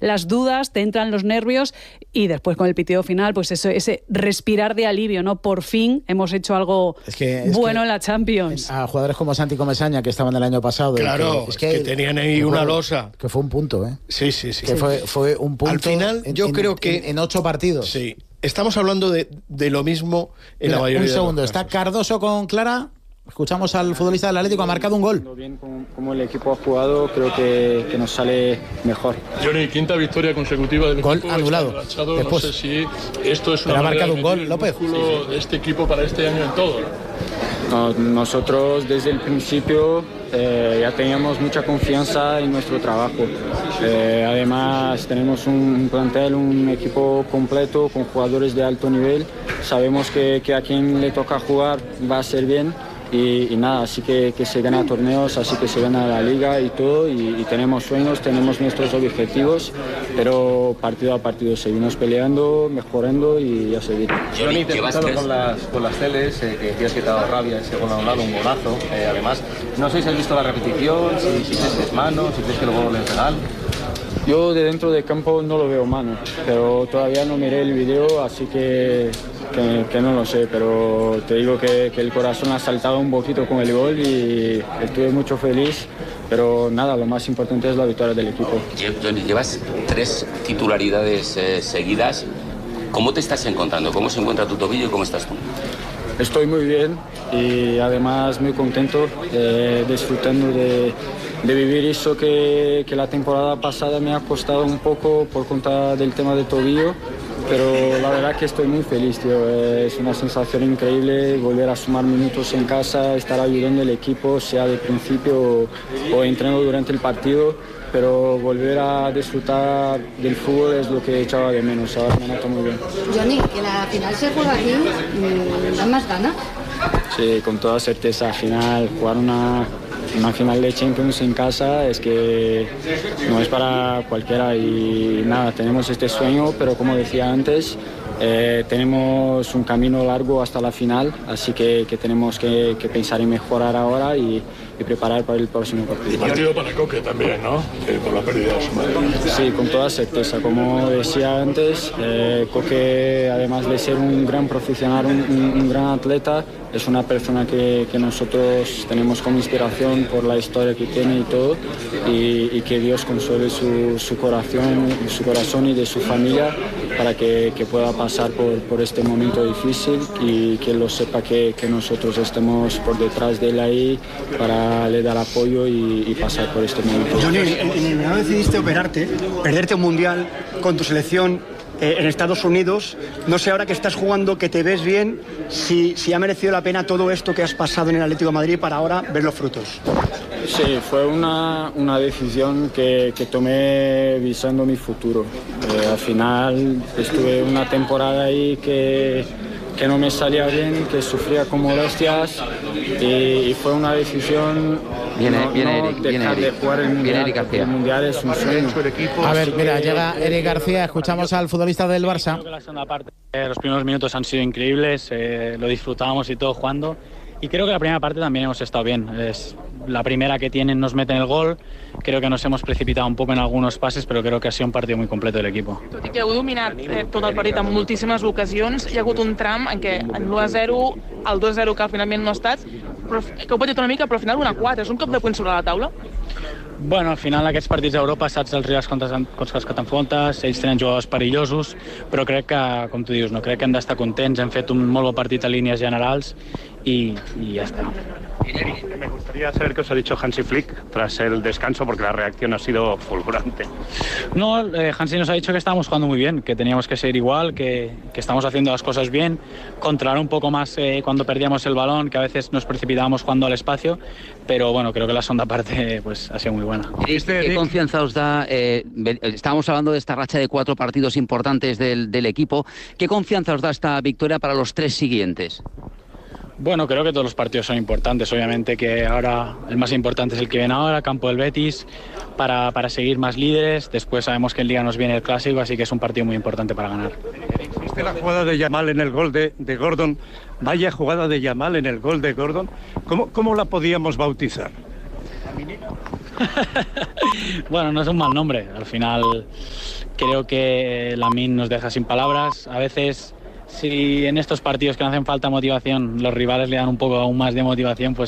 las dudas, te entran los nervios y después con el pitido final, pues eso, ese respirar de alivio, ¿no? Por fin hemos hecho algo bueno en la Champions. A jugadores como Santi Comesaña, que estaban el año pasado. Claro, que tenían ahí una losa. Que fue un punto, ¿eh? Sí. Que fue un punto. Al final, yo creo que en 8 partidos. Sí. Estamos hablando de lo mismo en la mayoría de los casos. Un segundo, está Cardoso con Clara. Escuchamos al futbolista del Atlético, ha marcado un gol. Bien como el equipo ha jugado, creo que nos sale mejor. Johnny, quinta victoria consecutiva del gol equipo. Anulado. Después. No sé si esto es una ha marcado un gol, López. De este equipo para este año en todo. No, nosotros desde el principio ya teníamos mucha confianza en nuestro trabajo. Además tenemos un plantel, un equipo completo con jugadores de alto nivel. Sabemos que a quien le toca jugar va a ser bien. Y nada, así que se gana torneos, así que se gana la liga y todo, y tenemos sueños, tenemos nuestros objetivos, pero partido a partido seguimos peleando, mejorando y a seguir. Johnny, te has con las teles, que decías que te ha dado rabia ese gol anulado, un golazo, además, no sé si has visto la repetición, si crees que es mano, si crees que el gol es penal. Yo de dentro del campo no lo veo mano, pero todavía no miré el video, así que no lo sé, pero te digo que el corazón ha saltado un poquito con el gol y estuve mucho feliz, pero nada, lo más importante es la victoria del equipo. Johnny, llevas 3 titularidades seguidas. ¿Cómo te estás encontrando? ¿Cómo se encuentra tu tobillo y cómo estás tú? Estoy muy bien y además muy contento, disfrutando de vivir eso que la temporada pasada me ha costado un poco por cuenta del tema del tobillo, pero la verdad que estoy muy feliz, tío. Es una sensación increíble volver a sumar minutos en casa, estar ayudando al equipo, sea de principio o entrenando durante el partido, pero volver a disfrutar del fútbol es lo que echaba de menos. Ahora me noto muy bien. Johnny, que la final se juega aquí, ¿da más ganas? Sí, con toda certeza. Al final, jugar una final de Champions en casa es que no es para cualquiera y nada, tenemos este sueño, pero como decía antes, tenemos un camino largo hasta la final, así que tenemos que pensar en mejorar ahora y preparar para el próximo partido. Y partido para Coque también, ¿no? Por la pérdida de su madre. Sí, con toda certeza. Como decía antes, Coque, además de ser un gran profesional, un gran atleta, es una persona que nosotros tenemos como inspiración por la historia que tiene y todo, y que Dios consuele su corazón y de su familia para que pueda pasar por este momento difícil y que lo sepa que nosotros estemos por detrás de él ahí para le dar apoyo y pasar por este momento. Johnny, en el verano decidiste operarte, perderte un mundial con tu selección en Estados Unidos. No sé, ahora que estás jugando, que te ves bien, si ha merecido la pena todo esto que has pasado en el Atlético de Madrid para ahora ver los frutos. Sí, fue una decisión que tomé visando mi futuro. Al final estuve una temporada ahí que no me salía bien, que sufría con molestias y fue una decisión. Dejar de jugar el mundial, porque el mundial es un sueño. A ver, mira, llega Eric García, escuchamos al futbolista del Barça. Creo que la segunda parte, los primeros minutos han sido increíbles, lo disfrutábamos y todo jugando. Y creo que la primera parte también hemos estado bien. Es la primera que tienen, nos meten el gol. Creo que nos hemos precipitado un poco en algunos pases, però crec que ha sigut un partit molt complet de l'equip. Tot i que heu dominat tot el partit en moltíssimes ocasions, hi ha hagut un tram en què en l'1-0, el 2-0 que finalment no ha estat, però que heu patit una mica, però al final 1-4. És un cop de punt sobre la taula? Bueno, al final aquests partits d'Europa saps els rivals contra els que t'enfrontes, ells tenen jugadors perillosos, però crec que, com tu dius, no crec que hem d'estar contents, hem fet un molt bon partit a línies generals y ya está. Me gustaría saber qué os ha dicho Hansi Flick tras el descanso, porque la reacción ha sido fulgurante. No, Hansi nos ha dicho que estábamos jugando muy bien, que teníamos que seguir igual, que estamos haciendo las cosas bien, controlar un poco más cuando perdíamos el balón, que a veces nos precipitábamos jugando al espacio, pero bueno, creo que la segunda parte pues ha sido muy buena. ¿Qué confianza os da? Estábamos hablando de esta racha de 4 partidos importantes del equipo. ¿Qué confianza os da esta victoria para los 3 siguientes? Bueno, creo que todos los partidos son importantes. Obviamente que ahora el más importante es el que viene ahora, campo del Betis, para seguir más líderes. Después sabemos que en Liga nos viene el Clásico, así que es un partido muy importante para ganar. ¿Viste la jugada de Yamal en el gol de Gordon? Vaya jugada de Yamal en el gol de Gordon. ¿Cómo la podíamos bautizar? Bueno, no es un mal nombre. Al final creo que Lamine nos deja sin palabras. A veces, si en estos partidos que no hacen falta motivación, los rivales le dan un poco aún más de motivación, pues